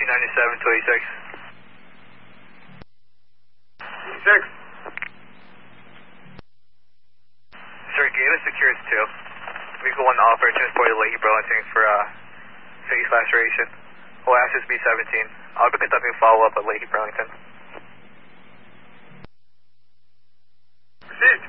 297 to 86. 86. Sir, Gate secures 2. Vehicle 1 offer transported to Lake Burlington for face laceration. Will access B17. I'll be conducting follow-up at Lake Burlington. Received.